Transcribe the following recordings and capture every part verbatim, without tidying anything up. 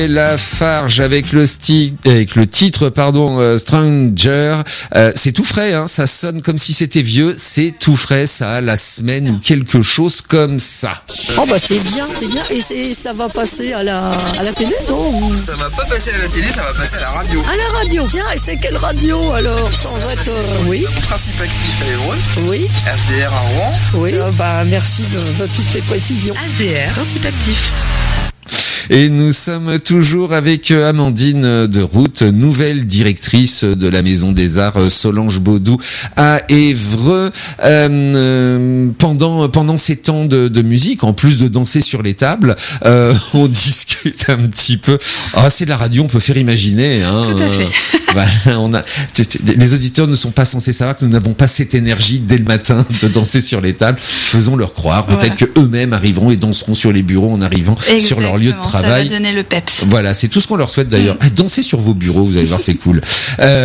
Lafarge avec le, sti- avec le titre pardon euh, Stranger, euh, c'est tout frais, hein, ça sonne comme si c'était vieux, c'est tout frais, ça a la semaine ou quelque chose comme ça. Oh bah c'est bien, c'est bien, et, et ça va passer à la, à la télé, non? Ça va pas passer à la télé, ça va passer à la radio. À la radio, tiens, et c'est quelle radio alors, sans être... Euh, oui. Principe actif à Évreux. Oui. H D R à Rouen. Oui, euh, bah merci de, de toutes ces précisions. H D R, principe actif. Et nous sommes toujours avec Amandine de Route, nouvelle directrice de la Maison des Arts Solange Baudou à Évreux. Euh, pendant pendant ces temps de, de musique, en plus de danser sur les tables, euh, on discute un petit peu. Ah, c'est de la radio, on peut faire imaginer. Hein, Tout à fait. Euh, bah, on a, les auditeurs ne sont pas censés savoir que nous n'avons pas cette énergie dès le matin de danser sur les tables. Faisons-leur croire. Peut-être voilà. que eux-mêmes arriveront et danseront sur les bureaux en arrivant Exactement. Sur leur lieu de travail. Ça va donner le peps. Voilà, c'est tout ce qu'on leur souhaite d'ailleurs. Mmh. Dansez sur vos bureaux, vous allez voir, c'est cool. Euh,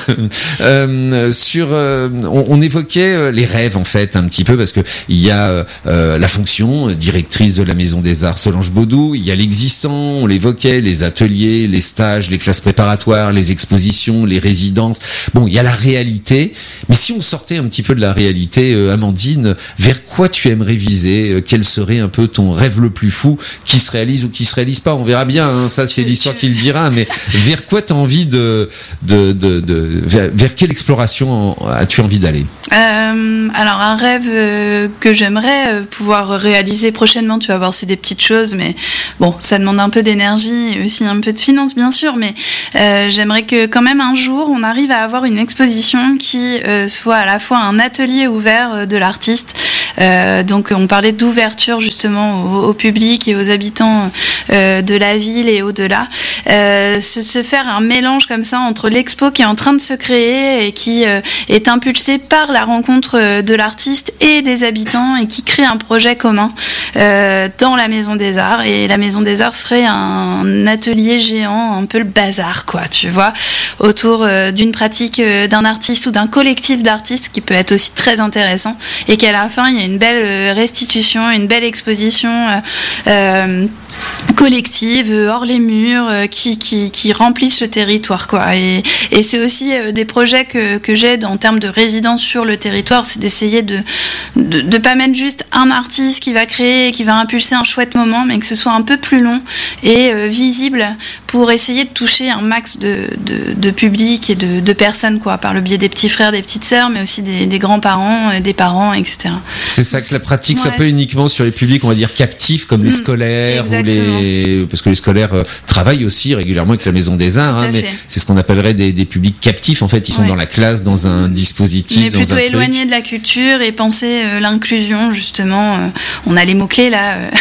euh, sur, euh, on, on évoquait les rêves en fait un petit peu parce que il y a euh, la fonction directrice de la Maison des Arts Solange Baudou, il y a l'existant, on l'évoquait, les ateliers, les stages, les classes préparatoires, les expositions, les résidences. Bon, il y a la réalité, mais si on sortait un petit peu de la réalité, euh, Amandine, vers quoi tu aimerais viser? Quel serait un peu ton rêve le plus fou qui se réalise ou qui se réalise pas? On verra bien, hein, ça c'est l'histoire qui le dira, mais vers quoi t'as envie de, de, de, de vers, vers quelle exploration as-tu envie d'aller? Euh, alors un rêve euh, que j'aimerais pouvoir réaliser prochainement, tu vas voir, c'est des petites choses, mais bon, ça demande un peu d'énergie et aussi un peu de finances bien sûr, mais euh, j'aimerais que quand même un jour on arrive à avoir une exposition qui euh, soit à la fois un atelier ouvert de l'artiste. Euh, donc on parlait d'ouverture justement au, au public et aux habitants euh, de la ville et au-delà. Euh, se, se faire un mélange comme ça entre l'expo qui est en train de se créer et qui euh, est impulsée par la rencontre de l'artiste et des habitants et qui crée un projet commun euh, dans la Maison des Arts. Et la Maison des Arts serait un atelier géant, un peu le bazar quoi, tu vois, autour euh, d'une pratique euh, d'un artiste ou d'un collectif d'artistes qui peut être aussi très intéressant et qu'à la fin il y a une belle restitution, une belle exposition euh, euh, collective hors les murs euh, qui, qui, qui remplissent le territoire quoi. Et, et c'est aussi euh, des projets que, que j'ai en termes de résidence sur le territoire, c'est d'essayer de, de de pas mettre juste un artiste qui va créer et qui va impulser un chouette moment, mais que ce soit un peu plus long et euh, visible pour essayer de toucher un max de, de, de public et de, de personnes quoi, par le biais des petits frères, des petites sœurs, mais aussi des, des grands-parents, des parents, et cetera. C'est ça, que la pratique ouais, soit pas uniquement sur les publics, on va dire captifs, comme les mmh, scolaires ou les, parce que les scolaires euh, travaillent aussi régulièrement avec la Maison des Arts, hein, mais c'est ce qu'on appellerait des, des publics captifs. En fait, ils sont ouais. dans la classe, dans un dispositif, mais dans plutôt un truc. éloignés de la culture et penser euh, l'inclusion justement. Euh, on a les mots clés là. Euh.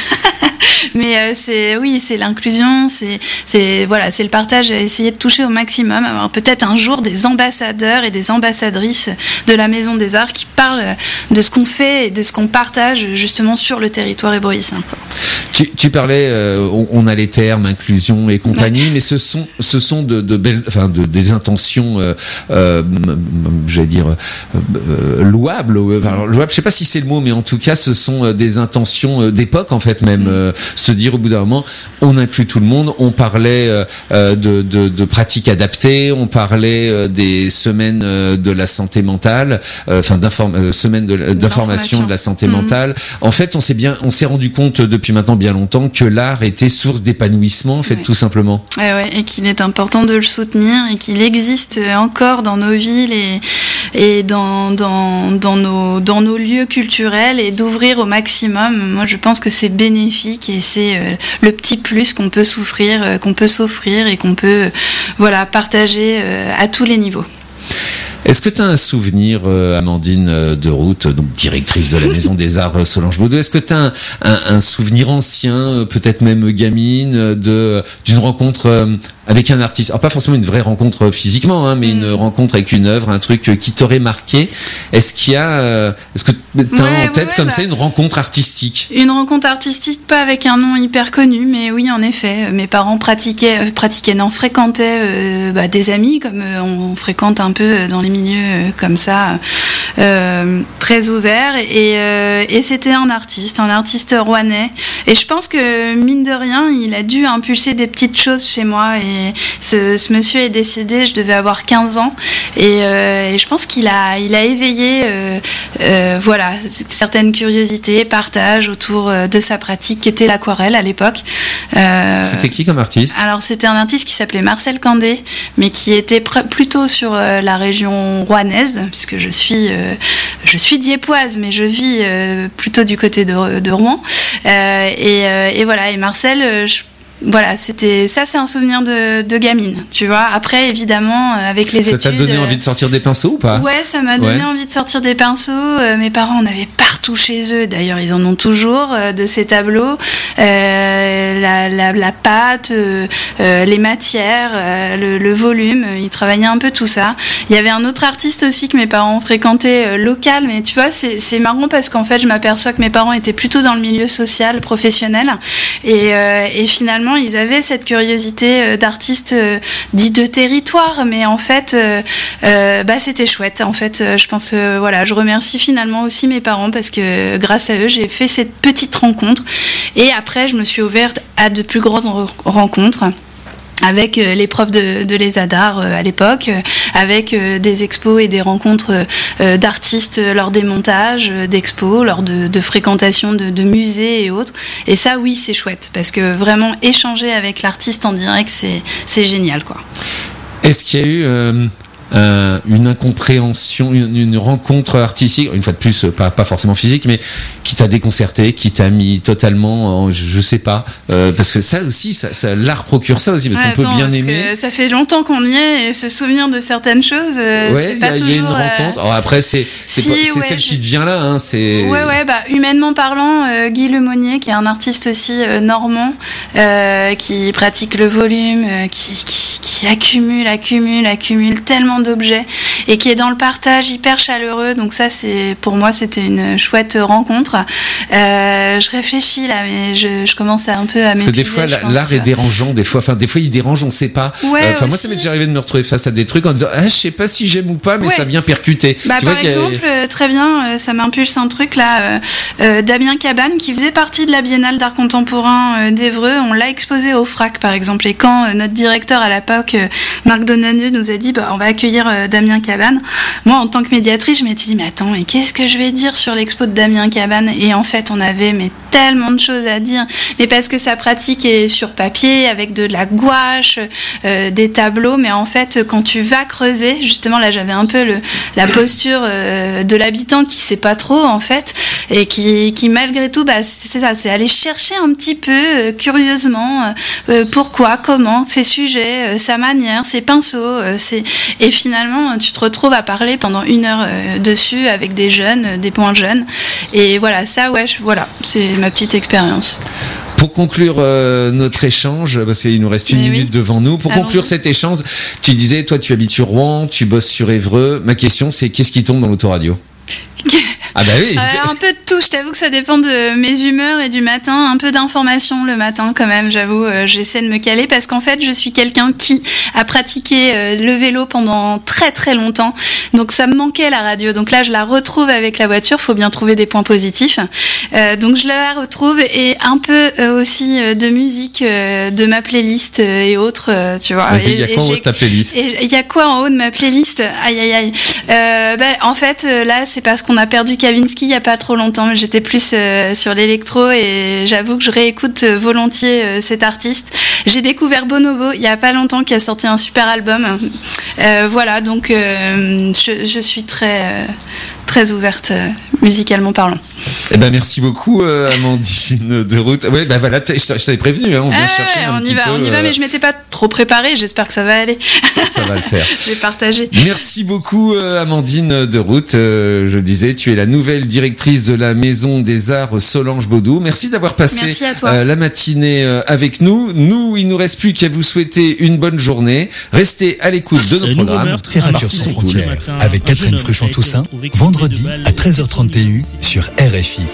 Mais euh, c'est oui, c'est l'inclusion, c'est c'est voilà, c'est le partage, à essayer de toucher au maximum, avoir peut-être un jour des ambassadeurs et des ambassadrices de la Maison des Arts qui parlent de ce qu'on fait et de ce qu'on partage justement sur le territoire ébreuissin. Tu, tu parlais, euh, on, on a les termes inclusion et compagnie, ouais. mais ce sont ce sont de, de belles, enfin de des intentions, euh, euh, j'allais dire euh, louables. Alors, louables, je sais pas si c'est le mot, mais en tout cas, ce sont des intentions d'époque en fait même. Euh, se dire au bout d'un moment, on inclut tout le monde. On parlait euh, de, de, de pratiques adaptées, on parlait euh, des semaines euh, de la santé mentale, euh, enfin d'inform- euh, semaines de, d'information de la santé mmh. mentale. En fait, on s'est bien, on s'est rendu compte depuis maintenant bien longtemps que l'art était source d'épanouissement, en fait, ouais. tout simplement. Ouais, ouais, et qu'il est important de le soutenir et qu'il existe encore dans nos villes et et dans dans dans nos dans nos lieux culturels et d'ouvrir au maximum. Moi, je pense que c'est bénéfique et c'est euh, le petit plus qu'on peut souffrir, euh, qu'on peut s'offrir et qu'on peut euh, voilà partager euh, à tous les niveaux. Est-ce que tu as un souvenir, euh, Amandine euh, de Route, donc directrice de la Maison des Arts euh, Solange Baudou, est-ce que tu as un, un, un souvenir ancien, euh, peut-être même gamine, de d'une rencontre euh, avec un artiste? Alors pas forcément une vraie rencontre physiquement, hein, mais mmh. une rencontre avec une œuvre, un truc qui t'aurait marqué. Est-ce qu'il y a, euh, est-ce que t'as ouais, en tête ouais, comme bah, ça une rencontre artistique? Une rencontre artistique, pas avec un nom hyper connu, mais oui, en effet, mes parents pratiquaient, pratiquaient, non, fréquentaient euh, bah, des amis, comme euh, on fréquente un peu dans les milieux euh, comme ça, euh, très très ouvert et, euh, et c'était un artiste, un artiste rouennais. Et je pense que mine de rien, il a dû impulser des petites choses chez moi. Et ce, ce monsieur est décédé, je devais avoir quinze ans et, euh, et je pense qu'il a, il a éveillé, euh, euh, voilà, certaines curiosités, partage autour de sa pratique qui était l'aquarelle à l'époque. Euh, c'était qui comme artiste ? Alors c'était un artiste qui s'appelait Marcel Candé, mais qui était pr- plutôt sur euh, la région rouennaise, puisque je suis, euh, je suis dieppoise, mais je vis euh, plutôt du côté de, de Rouen. Euh, et, euh, et voilà, et Marcel, euh, je Voilà, c'était ça, c'est un souvenir de, de gamine, tu vois. Après, évidemment, avec les ça études. Ça t'a donné envie de sortir des pinceaux ou pas ? Ouais, ça m'a donné ouais. envie de sortir des pinceaux. Euh, mes parents en avaient partout chez eux. D'ailleurs, ils en ont toujours euh, de ces tableaux. Euh, la, la, la pâte, euh, euh, les matières, euh, le, le volume. Ils travaillaient un peu tout ça. Il y avait un autre artiste aussi que mes parents fréquentaient, euh, local. Mais tu vois, c'est, c'est marrant parce qu'en fait, je m'aperçois que mes parents étaient plutôt dans le milieu social, professionnel, et, euh, et finalement. Ils avaient cette curiosité d'artistes dits de territoire, mais en fait, euh, euh, bah c'était chouette. En fait, je pense, euh, voilà, je remercie finalement aussi mes parents parce que grâce à eux, j'ai fait cette petite rencontre. Et après, je me suis ouverte à de plus grandes rencontres. Avec euh, les profs de, de l'E S A D A R euh, à l'époque, euh, avec euh, des expos et des rencontres euh, d'artistes lors des montages euh, d'expos, lors de, de fréquentation de, de musées et autres. Et ça, oui, c'est chouette, parce que vraiment échanger avec l'artiste en direct, c'est, c'est génial, quoi. Est-ce qu'il y a eu euh, euh, une incompréhension, une, une rencontre artistique, une fois de plus, pas, pas forcément physique, mais qui t'a déconcerté, qui t'a mis totalement, en, je, je sais pas, euh, parce que ça aussi, ça, ça, l'art procure ça aussi, parce ouais, qu'on attends, peut bien parce aimer. Que ça fait longtemps qu'on y est et se souvenir de certaines choses, euh, ouais, c'est pas toujours. Il y a une rencontre. Euh... Alors après, c'est c'est, si, pas, c'est ouais, celle je... qui te vient là, hein. C'est. Ouais, ouais, bah humainement parlant, euh, Guy Lemonnier, qui est un artiste aussi euh, normand, euh, qui pratique le volume, euh, qui, qui qui accumule, accumule, accumule tellement d'objets et qui est dans le partage hyper chaleureux. Donc ça, c'est pour moi, c'était une chouette rencontre. Euh, je réfléchis là, mais je, je commence à un peu à m'épuiser. Parce que des fois, la, pense, l'art est dérangeant. Des fois, enfin, des fois, il dérange, on sait pas. Ouais, enfin, euh, moi, aussi. ça m'est déjà arrivé de me retrouver face à des trucs en disant, ah, je sais pas si j'aime ou pas, mais ouais. ça vient percuter. Bah, tu par vois exemple, a... très bien, ça m'impulse un truc là. Euh, euh, Damien Cabane, qui faisait partie de la Biennale d'art contemporain euh, d'Évreux, on l'a exposé au F R A C, par exemple. Et quand euh, notre directeur à l'époque, euh, Marc Donadieu, nous a dit, bah, on va accueillir euh, Damien Cabane. Moi, en tant que médiatrice, je m'étais dit, mais attends, mais qu'est-ce que je vais dire sur l'expo de Damien Cabane ? Et en fait, on avait mais tellement de choses à dire. Mais parce que sa pratique est sur papier, avec de la gouache, euh, des tableaux. Mais en fait, quand tu vas creuser, justement, là, j'avais un peu le, la posture euh, de l'habitant qui sait pas trop, en fait, et qui, qui malgré tout, bah, c'est ça, c'est aller chercher un petit peu, euh, curieusement, euh, pourquoi, comment, ses sujets, euh, sa manière, ses pinceaux, euh, c'est... et finalement, tu te retrouves à parler pendant une heure euh, dessus avec des jeunes, des points jeunes. Et voilà, ça, ouais, je, voilà, c'est ma petite expérience. Pour conclure euh, notre échange, parce qu'il nous reste une Mais minute oui. devant nous, pour Allons-y. conclure cet échange, tu disais, toi, tu habites sur Rouen, tu bosses sur Évreux. Ma question, c'est qu'est-ce qui tombe dans l'autoradio ? Ah bah oui. Euh, un peu de tout, je t'avoue que ça dépend de mes humeurs et du matin, un peu d'information le matin quand même, j'avoue, euh, j'essaie de me caler parce qu'en fait je suis quelqu'un qui a pratiqué euh, le vélo pendant très très longtemps, donc ça me manquait la radio, donc là je la retrouve avec la voiture, faut bien trouver des points positifs, euh, donc je la retrouve et un peu euh, aussi euh, de musique euh, de ma playlist euh, et autres, euh, tu vois. Il y a quoi en haut de ta playlist ? Il y a quoi en haut de ma playlist ? Aïe aïe aïe. Euh, bah, en fait euh, là c'est parce qu'on a perdu Kavinsky il y a pas trop longtemps, mais j'étais plus euh, sur l'électro et j'avoue que je réécoute euh, volontiers euh, cet artiste. J'ai découvert Bonobo il y a pas longtemps qui a sorti un super album. Euh, voilà, donc euh, je, je suis très euh, très ouverte euh, musicalement parlant. Eh ben merci beaucoup euh, Amandine de Route. Ouais bah voilà, je t'avais prévenu, hein, on vient ah, chercher un on petit y va, peu. On y va, euh... mais je m'étais pas trop préparée. J'espère que ça va aller. Ça, ça va le faire. Je vais partager. Merci beaucoup euh, Amandine de Route. Euh, je disais, tu es la nouvelle directrice de la Maison des Arts Solange Baudou. Merci d'avoir passé Merci à toi. Euh, la matinée euh, avec nous. Nous, il nous reste plus qu'à vous souhaiter une bonne journée. Restez à l'écoute de nos Le programmes. Littérature sans frontières avec Catherine Fruchon-Toussaint, vendredi à treize heures trente sur R F I.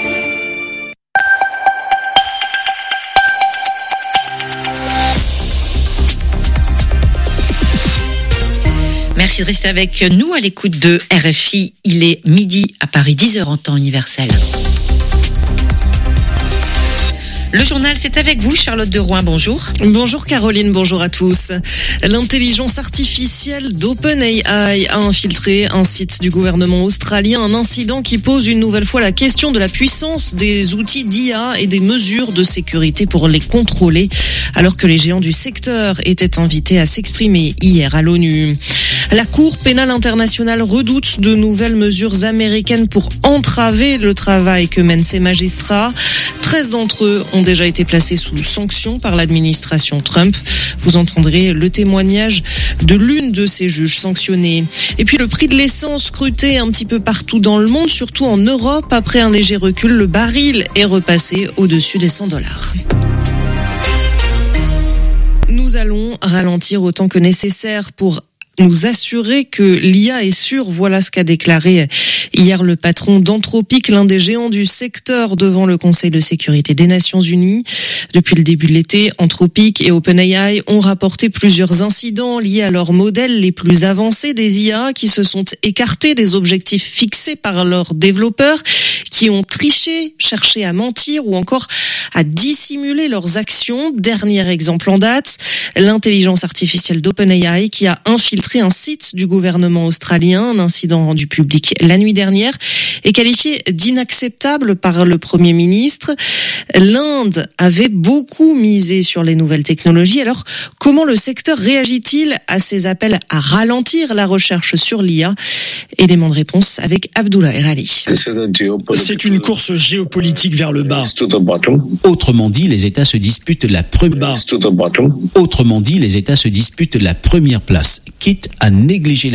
Merci. Merci de rester avec nous à l'écoute de R F I. Il est midi à Paris, dix heures en temps universel. Le journal, c'est avec vous, Charlotte de Rouen, bonjour. Bonjour Caroline, bonjour à tous. L'intelligence artificielle d'OpenAI a infiltré un site du gouvernement australien, un incident qui pose une nouvelle fois la question de la puissance des outils d'I A et des mesures de sécurité pour les contrôler, alors que les géants du secteur étaient invités à s'exprimer hier à l'ONU. La Cour pénale internationale redoute de nouvelles mesures américaines pour entraver le travail que mènent ces magistrats. treize d'entre eux ont déjà été placés sous sanction par l'administration Trump. Vous entendrez le témoignage de l'une de ces juges sanctionnés. Et puis le prix de l'essence scruté un petit peu partout dans le monde, surtout en Europe. Après un léger recul, le baril est repassé au-dessus des cent dollars. Nous allons ralentir autant que nécessaire pour nous assurer que l'I A est sûre. Voilà ce qu'a déclaré hier le patron d'Anthropic, l'un des géants du secteur, devant le Conseil de sécurité des Nations Unies. Depuis le début de l'été, Anthropic et OpenAI ont rapporté plusieurs incidents liés à leurs modèles les plus avancés des I A qui se sont écartés des objectifs fixés par leurs développeurs, qui ont triché, cherché à mentir ou encore à dissimuler leurs actions. Dernier exemple en date, l'intelligence artificielle d'OpenAI qui a infiltré un site du gouvernement australien. Un incident rendu public la nuit dernière est qualifié d'inacceptable par le Premier ministre. L'Inde avait beaucoup misé sur les nouvelles technologies. Alors, comment le secteur réagit-il à ces appels à ralentir la recherche sur l'I A? Élément de réponse avec Abdullah Erali. C'est une course géopolitique vers le bas. Autrement dit, les États se disputent la première. Autrement dit, les États se disputent la première place, quitte à négliger la